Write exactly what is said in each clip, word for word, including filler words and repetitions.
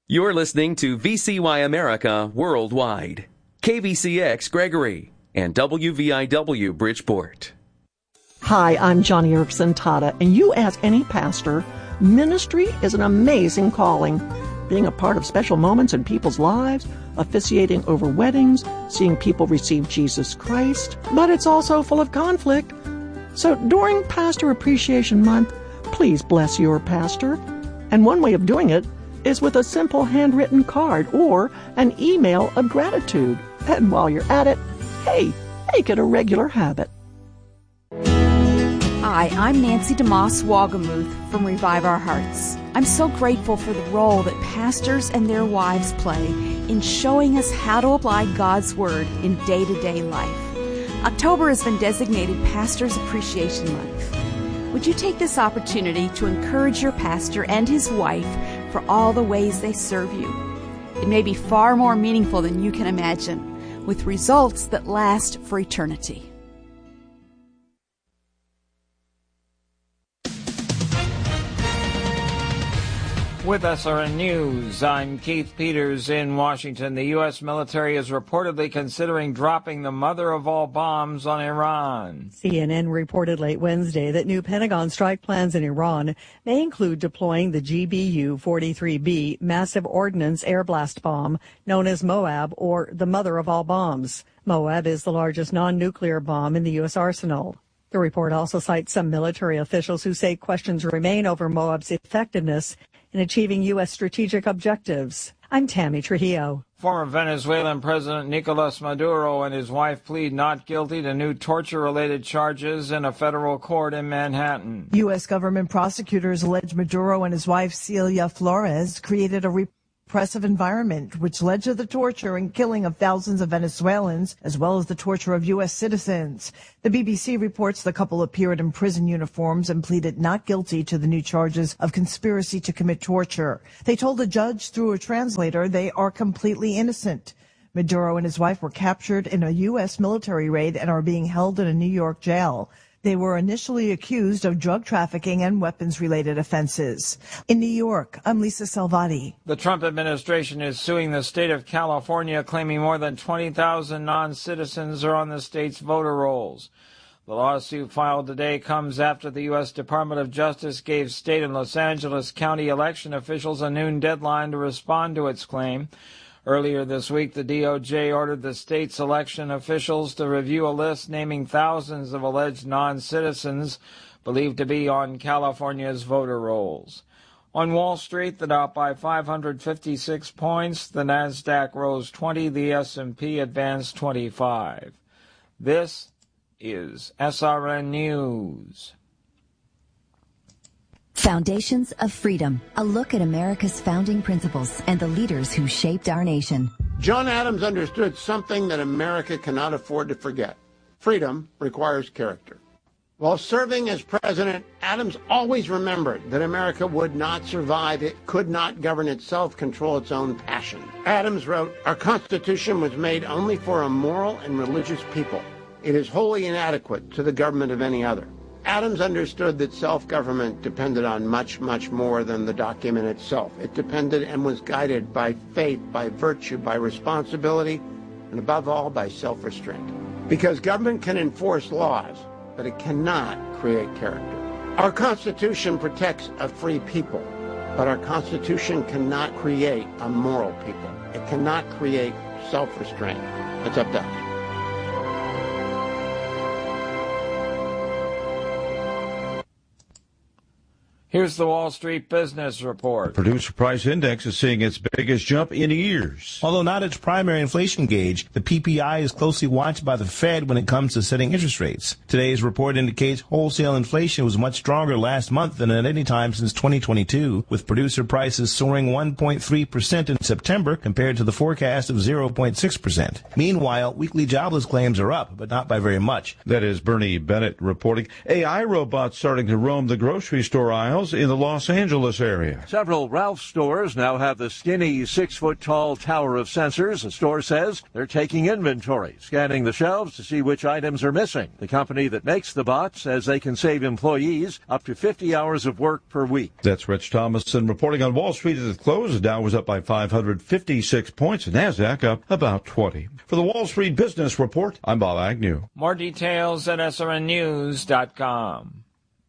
You're listening to V C Y America Worldwide, K V C X Gregory, and W V I W Bridgeport. Hi, I'm Johnny Erickson Tata, and you ask any pastor, ministry is an amazing calling. Being a part of special moments in people's lives, officiating over weddings, seeing people receive Jesus Christ, but it's also full of conflict. So during Pastor Appreciation Month, please bless your pastor. And one way of doing it is with a simple handwritten card or an email of gratitude. And while you're at it, hey, make it a regular habit. Hi, I'm Nancy DeMoss Wagamuth from Revive Our Hearts. I'm so grateful for the role that pastors and their wives play in showing us how to apply God's Word in day-to-day life. October has been designated Pastor's Appreciation Month. Would you take this opportunity to encourage your pastor and his wife for all the ways they serve you? It may be far more meaningful than you can imagine, with results that last for eternity. With S R N News, I'm Keith Peters in Washington. The U S military is reportedly considering dropping the mother of all bombs on Iran. C N N reported late Wednesday that new Pentagon strike plans in Iran may include deploying the G B U forty-three B massive ordnance air blast bomb known as Moab, or the mother of all bombs. Moab is the largest non-nuclear bomb in the U S arsenal. The report also cites some military officials who say questions remain over Moab's effectiveness in achieving U S strategic objectives. I'm Tammy Trujillo. Former Venezuelan President Nicolas Maduro and his wife plead not guilty to new torture-related charges in a federal court in Manhattan. U S government prosecutors allege Maduro and his wife Celia Flores created a repressive environment which led to the torture and killing of thousands of Venezuelans, as well as the torture of U S citizens. The B B C reports the couple appeared in prison uniforms and pleaded not guilty to the new charges of conspiracy to commit torture. They told a judge through a translator they are completely innocent. Maduro and his wife were captured in a U S military raid and are being held in a New York jail. They were initially accused of drug trafficking and weapons-related offenses. In New York, I'm Lisa Salvati. The Trump administration is suing the state of California, claiming more than twenty thousand non-citizens are on the state's voter rolls. The lawsuit filed today comes after the U S Department of Justice gave state and Los Angeles County election officials a noon deadline to respond to its claim. Earlier this week, the D O J ordered the state's election officials to review a list naming thousands of alleged non-citizens believed to be on California's voter rolls. On Wall Street, the Dow by five hundred fifty-six points, the Nasdaq rose twenty, the S and P advanced twenty-five. This is S R N News. Foundations of Freedom, a look at America's founding principles and the leaders who shaped our nation. John Adams understood something that America cannot afford to forget. Freedom requires character. While serving as president, Adams always remembered that America would not survive. It could not govern itself, control its own passion. Adams wrote, "Our Constitution was made only for a moral and religious people. It is wholly inadequate to the government of any other." Adams understood that self-government depended on much, much more than the document itself. It depended and was guided by faith, by virtue, by responsibility, and above all, by self-restraint. Because government can enforce laws, but it cannot create character. Our Constitution protects a free people, but our Constitution cannot create a moral people. It cannot create self-restraint. It's up to us. Here's the Wall Street Business Report. Producer Price Index is seeing its biggest jump in years. Although not its primary inflation gauge, the P P I is closely watched by the Fed when it comes to setting interest rates. Today's report indicates wholesale inflation was much stronger last month than at any time since twenty twenty-two, with producer prices soaring one point three percent in September compared to the forecast of zero point six percent. Meanwhile, weekly jobless claims are up, but not by very much. That is Bernie Bennett reporting. A I robots starting to roam the grocery store aisles sales in the Los Angeles area. Several Ralph stores now have the skinny six-foot-tall tower of sensors. The store says they're taking inventory, scanning the shelves to see which items are missing. The company that makes the bot says they can save employees up to fifty hours of work per week. That's Rich Thomason reporting on Wall Street at the close. The Dow was up by five hundred fifty-six points. The NASDAQ up about twenty. For the Wall Street Business Report, I'm Bob Agnew. More details at S R N news dot com.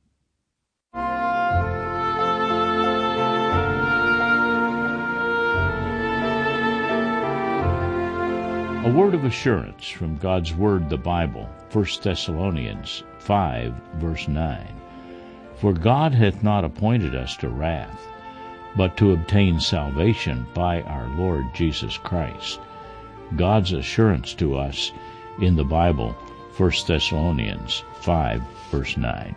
A word of assurance from God's Word, the Bible, First Thessalonians five, verse nine. For God hath not appointed us to wrath, but to obtain salvation by our Lord Jesus Christ. God's assurance to us in the Bible, First Thessalonians five, verse nine.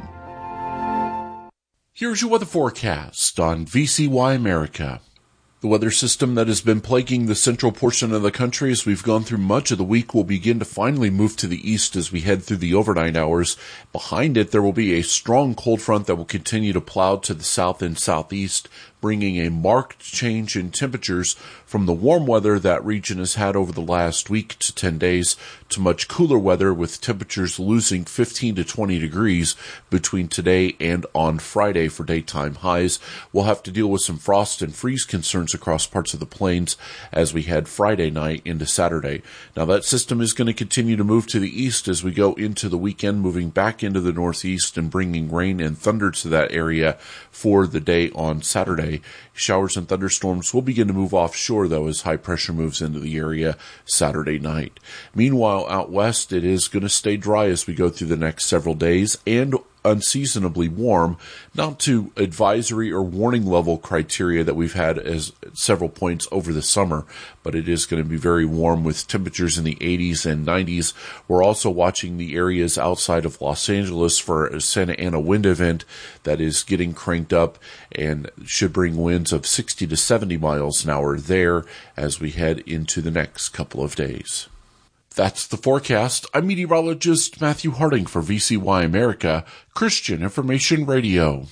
Here's your weather forecast on V C Y America. The weather system that has been plaguing the central portion of the country as we've gone through much of the week will begin to finally move to the east as we head through the overnight hours. Behind it, there will be a strong cold front that will continue to plow to the south and southeast, bringing a marked change in temperatures from the warm weather that region has had over the last week to ten days to much cooler weather, with temperatures losing fifteen to twenty degrees between today and on Friday for daytime highs. We'll have to deal with some frost and freeze concerns across parts of the plains as we head Friday night into Saturday. Now that system is going to continue to move to the east as we go into the weekend, moving back into the northeast and bringing rain and thunder to that area for the day on Saturday. Showers and thunderstorms will begin to move offshore, though, as high pressure moves into the area Saturday night. Meanwhile, out west, it is going to stay dry as we go through the next several days and unseasonably warm, not to advisory or warning level criteria that we've had as several points over the summer, but it is going to be very warm with temperatures in the eighties and nineties. We're also watching the areas outside of Los Angeles for a Santa Ana wind event that is getting cranked up and should bring winds of sixty to seventy miles an hour there as we head into the next couple of days. That's the forecast. I'm meteorologist Matthew Harding for V C Y America, Christian Information Radio.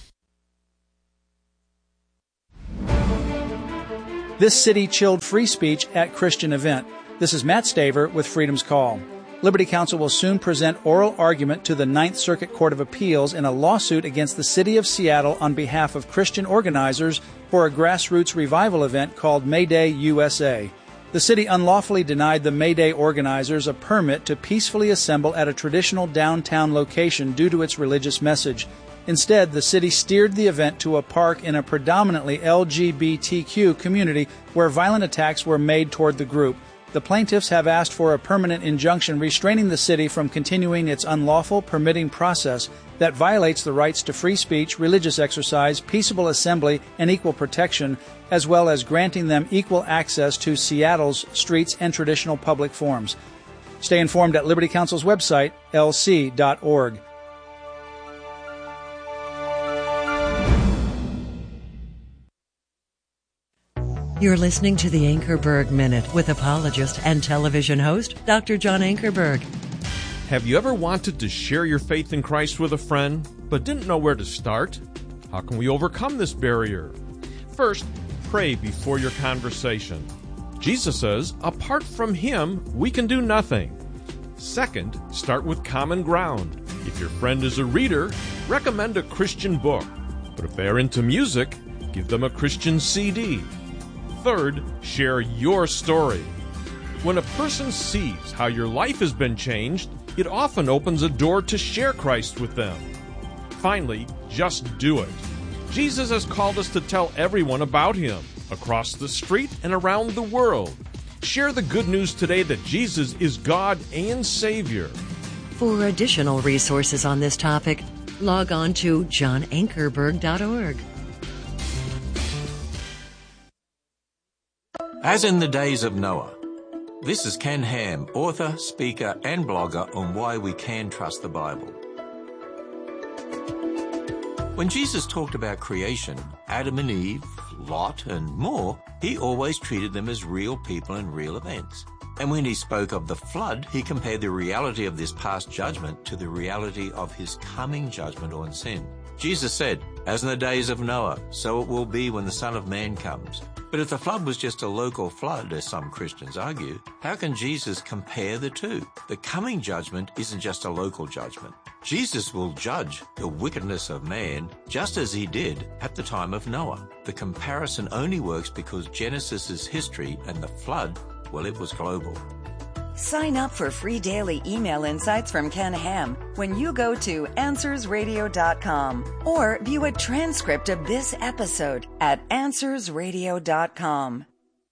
This city chilled free speech at Christian event. This is Matt Staver with Freedom's Call. Liberty Counsel will soon present oral argument to the Ninth Circuit Court of Appeals in a lawsuit against the City of Seattle on behalf of Christian organizers for a grassroots revival event called May Day U S A. The city unlawfully denied the May Day organizers a permit to peacefully assemble at a traditional downtown location due to its religious message. Instead, the city steered the event to a park in a predominantly L G B T Q community where violent attacks were made toward the group. The plaintiffs have asked for a permanent injunction restraining the city from continuing its unlawful permitting process that violates the rights to free speech, religious exercise, peaceable assembly, and equal protection, as well as granting them equal access to Seattle's streets and traditional public forums. Stay informed at Liberty Counsel's website, L C dot org. You're listening to the Ankerberg Minute with apologist and television host, Doctor John Ankerberg. Have you ever wanted to share your faith in Christ with a friend, but didn't know where to start? How can we overcome this barrier? First, pray before your conversation. Jesus says, apart from Him, we can do nothing. Second, start with common ground. If your friend is a reader, recommend a Christian book. But if they're into music, give them a Christian C D. Third, share your story. When a person sees how your life has been changed, it often opens a door to share Christ with them. Finally, just do it. Jesus has called us to tell everyone about Him, across the street and around the world. Share the good news today that Jesus is God and Savior. For additional resources on this topic, log on to john ankerberg dot org. As in the days of Noah. This is Ken Ham, author, speaker, and blogger on why we can trust the Bible. When Jesus talked about creation, Adam and Eve, Lot, and more, he always treated them as real people and real events. And when he spoke of the flood, he compared the reality of this past judgment to the reality of his coming judgment on sin. Jesus said, "As in the days of Noah, so it will be when the Son of Man comes." But if the flood was just a local flood, as some Christians argue, how can Jesus compare the two? The coming judgment isn't just a local judgment. Jesus will judge the wickedness of man just as he did at the time of Noah. The comparison only works because Genesis is history and the flood, well, it was global. Sign up for free daily email insights from Ken Ham when you go to answers radio dot com or view a transcript of this episode at answers radio dot com.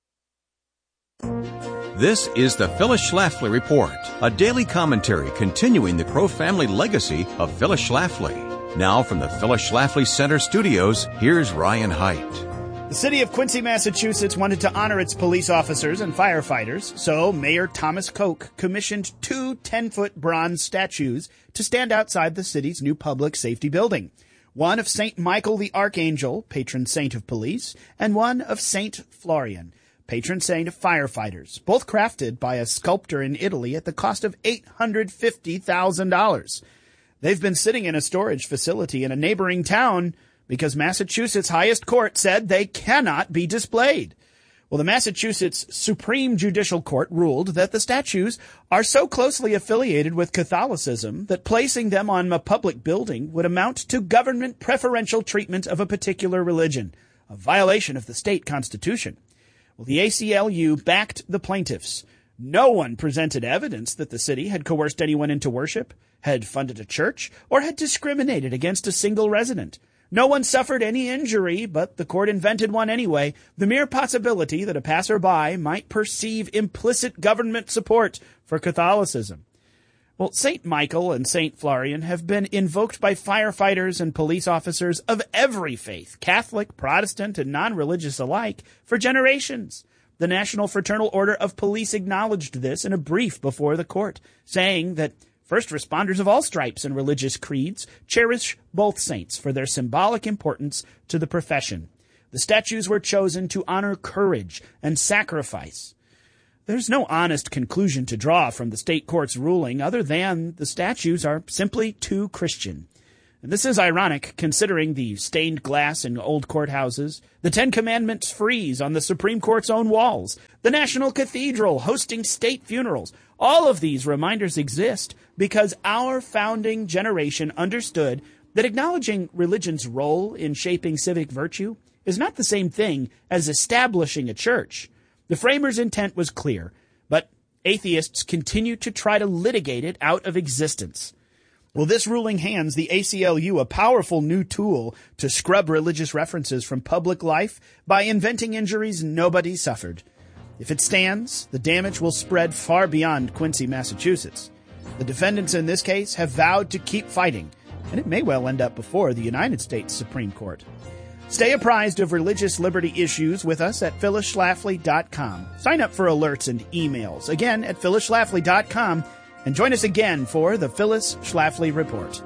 This is the Phyllis Schlafly Report, a daily commentary continuing the Crow family legacy of Phyllis Schlafly. Now from the Phyllis Schlafly Center studios, here's Ryan Haidt. The city of Quincy, Massachusetts wanted to honor its police officers and firefighters, so Mayor Thomas Koch commissioned two ten-foot bronze statues to stand outside the city's new public safety building. One of Saint Michael the Archangel, patron saint of police, and one of Saint Florian, patron saint of firefighters, both crafted by a sculptor in Italy at the cost of eight hundred fifty thousand dollars. They've been sitting in a storage facility in a neighboring town because Massachusetts' highest court said they cannot be displayed. Well, the Massachusetts Supreme Judicial Court ruled that the statues are so closely affiliated with Catholicism that placing them on a public building would amount to government preferential treatment of a particular religion, a violation of the state constitution. Well, the A C L U backed the plaintiffs. No one presented evidence that the city had coerced anyone into worship, had funded a church, or had discriminated against a single resident. No one suffered any injury, but the court invented one anyway, the mere possibility that a passerby might perceive implicit government support for Catholicism. Well, Saint Michael and Saint Florian have been invoked by firefighters and police officers of every faith, Catholic, Protestant, and non-religious alike, for generations. The National Fraternal Order of Police acknowledged this in a brief before the court, saying that first responders of all stripes and religious creeds cherish both saints for their symbolic importance to the profession. The statues were chosen to honor courage and sacrifice. There's no honest conclusion to draw from the state court's ruling other than the statues are simply too Christian. And this is ironic considering the stained glass in old courthouses, the Ten Commandments frieze on the Supreme Court's own walls, the National Cathedral hosting state funerals. All of these reminders exist because our founding generation understood that acknowledging religion's role in shaping civic virtue is not the same thing as establishing a church. The framers' intent was clear, but atheists continue to try to litigate it out of existence. Well, this ruling hands the A C L U a powerful new tool to scrub religious references from public life by inventing injuries nobody suffered. If it stands, the damage will spread far beyond Quincy, Massachusetts. The defendants in this case have vowed to keep fighting, and it may well end up before the United States Supreme Court. Stay apprised of religious liberty issues with us at phyllis schlafly dot com. Sign up for alerts and emails, again at phyllis schlafly dot com, and join us again for the Phyllis Schlafly Report.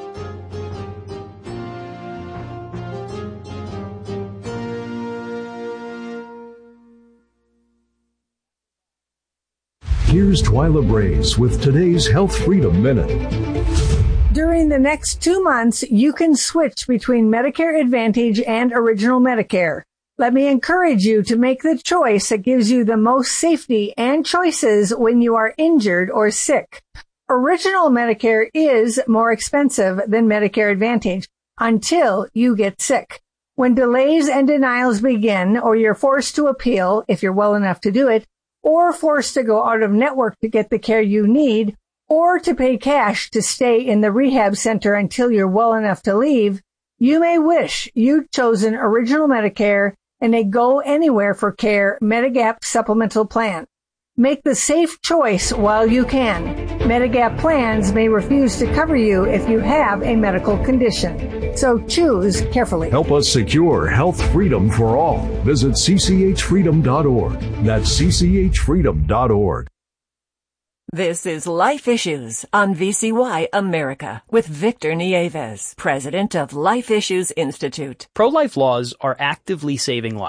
Here's Twyla Braze with today's Health Freedom Minute. During the next two months, you can switch between Medicare Advantage and Original Medicare. Let me encourage you to make the choice that gives you the most safety and choices when you are injured or sick. Original Medicare is more expensive than Medicare Advantage until you get sick. When delays and denials begin, or you're forced to appeal if you're well enough to do it, or forced to go out of network to get the care you need, or to pay cash to stay in the rehab center until you're well enough to leave, you may wish you'd chosen Original Medicare and a Go Anywhere for Care Medigap supplemental plan. Make the safe choice while you can. Medigap plans may refuse to cover you if you have a medical condition. So choose carefully. Help us secure health freedom for all. Visit c c h freedom dot org. That's c c h freedom dot org. This is Life Issues on V C Y America with Victor Nieves, president of Life Issues Institute. Pro-life laws are actively saving lives.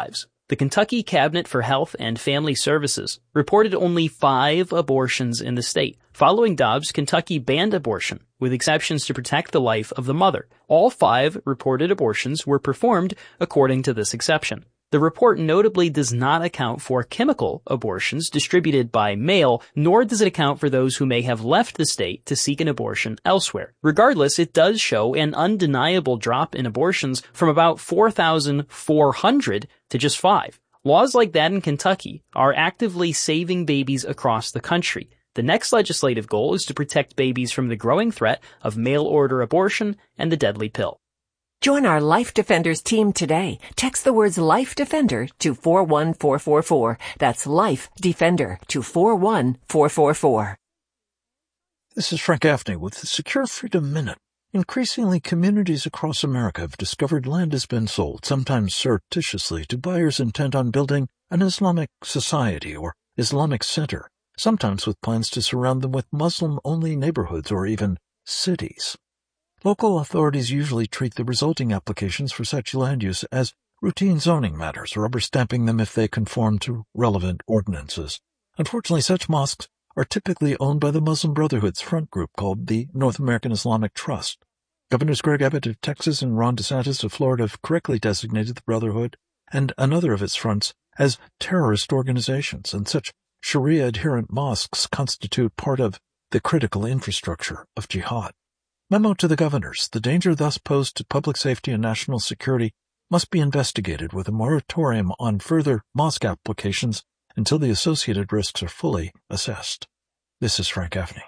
The Kentucky Cabinet for Health and Family Services reported only five abortions in the state. Following Dobbs, Kentucky banned abortion, with exceptions to protect the life of the mother. All five reported abortions were performed according to this exception. The report notably does not account for chemical abortions distributed by mail, nor does it account for those who may have left the state to seek an abortion elsewhere. Regardless, it does show an undeniable drop in abortions from about four thousand four hundred to just five. Laws like that in Kentucky are actively saving babies across the country. The next legislative goal is to protect babies from the growing threat of mail-order abortion and the deadly pill. Join our Life Defenders team today. Text the words Life Defender to four one four four four. That's Life Defender to four one four four four. This is Frank Gaffney with the Secure Freedom Minute. Increasingly, communities across America have discovered land has been sold, sometimes surreptitiously, to buyers intent on building an Islamic society or Islamic center, sometimes with plans to surround them with Muslim-only neighborhoods or even cities. Local authorities usually treat the resulting applications for such land use as routine zoning matters, rubber stamping them if they conform to relevant ordinances. Unfortunately, such mosques are typically owned by the Muslim Brotherhood's front group called the North American Islamic Trust. Governors Greg Abbott of Texas and Ron DeSantis of Florida have correctly designated the Brotherhood and another of its fronts as terrorist organizations, and such Sharia-adherent mosques constitute part of the critical infrastructure of jihad. Memo to the governors. The danger thus posed to public safety and national security must be investigated with a moratorium on further mosque applications until the associated risks are fully assessed. This is Frank Gaffney.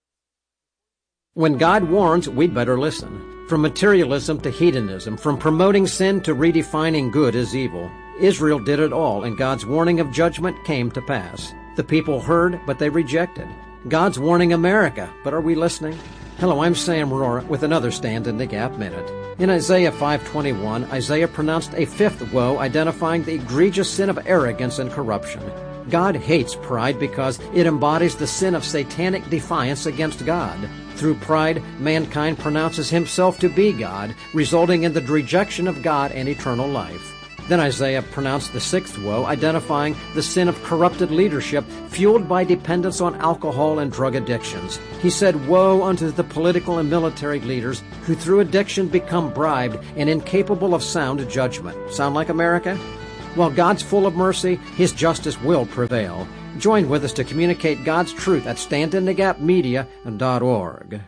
When God warns, we'd better listen. From materialism to hedonism, from promoting sin to redefining good as evil, Israel did it all, and God's warning of judgment came to pass. The people heard, but they rejected. God's warning America, but are we listening? Hello, I'm Sam Rohrer with another Stand in the Gap Minute. In Isaiah five twenty-one, Isaiah pronounced a fifth woe identifying the egregious sin of arrogance and corruption. God hates pride because it embodies the sin of satanic defiance against God. Through pride, mankind pronounces himself to be God, resulting in the rejection of God and eternal life. Then Isaiah pronounced the sixth woe, identifying the sin of corrupted leadership fueled by dependence on alcohol and drug addictions. He said, "Woe unto the political and military leaders who through addiction become bribed and incapable of sound judgment." Sound like America? While God's full of mercy, His justice will prevail. Join with us to communicate God's truth at stand in the gap media dot org.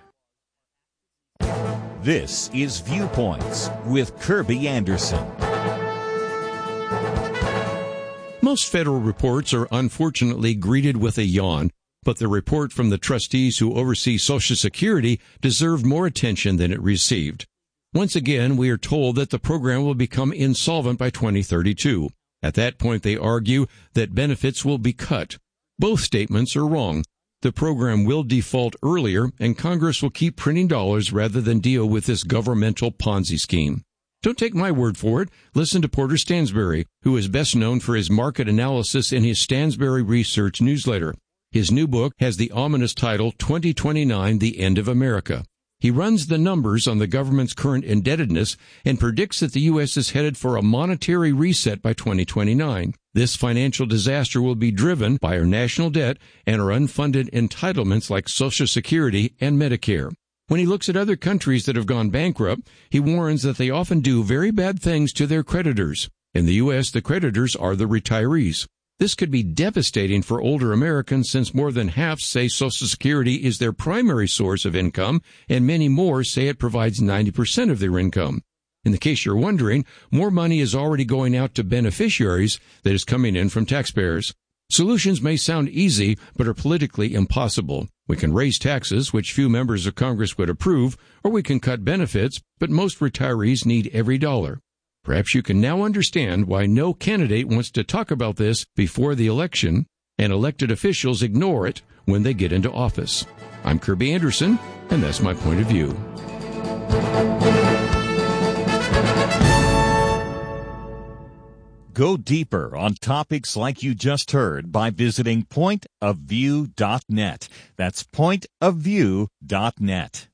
This is Viewpoints with Kirby Anderson. Most federal reports are unfortunately greeted with a yawn, but the report from the trustees who oversee Social Security deserved more attention than it received. Once again, we are told that the program will become insolvent by twenty thirty-two. At that point, they argue that benefits will be cut. Both statements are wrong. The program will default earlier, and Congress will keep printing dollars rather than deal with this governmental Ponzi scheme. Don't take my word for it. Listen to Porter Stansberry, who is best known for his market analysis in his Stansberry Research newsletter. His new book has the ominous title, twenty twenty-nine, The End of America. He runs the numbers on the government's current indebtedness and predicts that the U S is headed for a monetary reset by twenty twenty-nine. This financial disaster will be driven by our national debt and our unfunded entitlements like Social Security and Medicare. When he looks at other countries that have gone bankrupt, he warns that they often do very bad things to their creditors. In the U S, the creditors are the retirees. This could be devastating for older Americans since more than half say Social Security is their primary source of income, and many more say it provides ninety percent of their income. In the case you're wondering, more money is already going out to beneficiaries that is coming in from taxpayers. Solutions may sound easy, but are politically impossible. We can raise taxes, which few members of Congress would approve, or we can cut benefits, but most retirees need every dollar. Perhaps you can now understand why no candidate wants to talk about this before the election, and elected officials ignore it when they get into office. I'm Kirby Anderson, and that's my point of view. Go deeper on topics like you just heard by visiting point of view dot net. That's point of view dot net.